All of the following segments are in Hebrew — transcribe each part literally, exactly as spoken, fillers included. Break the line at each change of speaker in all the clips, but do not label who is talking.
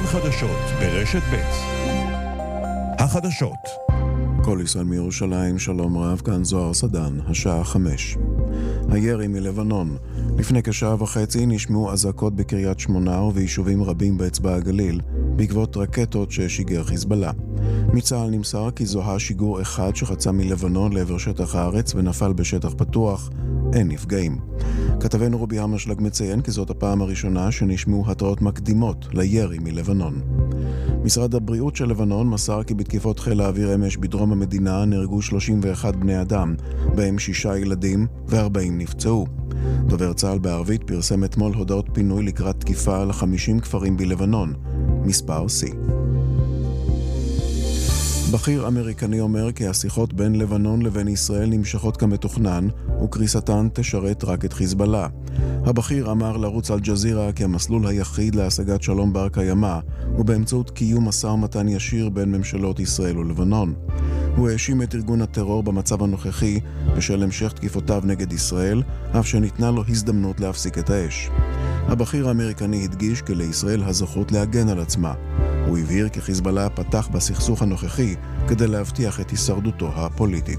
חדשות ברשת ב'. החדשות.
כל ישראל מירושלים, שלום רב, כאן זוהר סדן, השעה חמש. הירי מלבנון. לפני כשעה וחצי נשמעו אזעקות בקריית שמונה וביישובים רבים באצבע הגליל, בעקבות רקטות ששיגר חיזבאללה. מצה"ל נמסר כי זוהה שיגור אחד שחצה מלבנון לעבר שטח הארץ ונפל בשטח פתוח, אין נפגעים. כתבנו רובי המשלג מציין כי זאת הפעם הראשונה שנשמעו התראות מקדימות לירי מלבנון. משרד הבריאות של לבנון מסר כי בתקיפות חיל האוויר אמש בדרום המדינה נהרגו שלושים ואחד בני אדם, בהם שישה ילדים ו-ארבעים נפצעו. דובר צה"ל בערבית פרסם אתמול הודעות פינוי לקראת תקיפה על חמישים כפרים בלבנון, מספר C. בכיר אמריקני אומר כי השיחות בין לבנון לבין ישראל נמשכות כמתוכנן וקריסתן תשרת רק את חיזבאללה. הבכיר אמר לערוץ אל-ג'זירה כי המסלול היחיד להשגת שלום בר קיימא הוא באמצעות קיום משא ומתן ישיר בין ממשלות ישראל ולבנון. הוא האשים את ארגון הטרור במצב הנוכחי בשל המשך תקיפותיו נגד ישראל, אף שניתנה לו הזדמנות להפסיק את האש. הבכיר האמריקני הדגיש כי לישראל הזכות להגן על עצמה. הוא הבהיר כי חיזבאללה פתח בסכסוך הנוכחי כדי להבטיח את הישרדותו הפוליטית.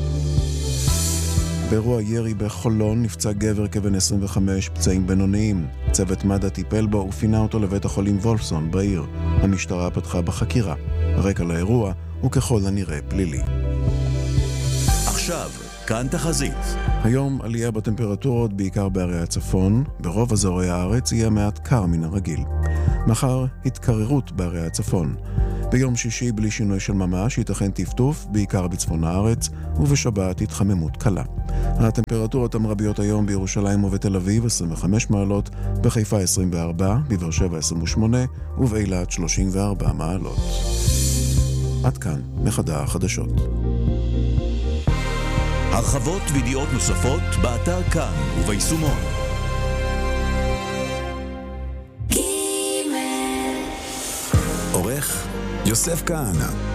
באירוע ירי בחולון נפצע גבר כבן עשרים וחמש, פצעים בינוניים. צוות מד"א טיפל בו ופינה אותו לבית החולים וולפסון בעיר. המשטרה פתחה בחקירה. הרקע לאירוע הוא ככל הנראה פלילי.
עכשיו, כאן תחזית.
היום עלייה בטמפרטורות בעיקר בערי הצפון, ברוב אזורי הארץ יהיה מעט קר מן הרגיל. מחר התקררות בערי הצפון. ביום שישי בלי שינוי של ממש ייתכן טפטוף, בעיקר בצפון הארץ, ובשבת התחממות קלה. הטמפרטורות המרביות היום בירושלים ובתל אביב עשרים וחמש מעלות, בחיפה עשרים וארבע, בבאר שבע עשרים ושמונה ובאילת שלושים וארבע מעלות. עד כאן מחדר החדשות.
הרחבות וידיעות נוספות באתר כאן וביישומון. עורך יוסף כהנא.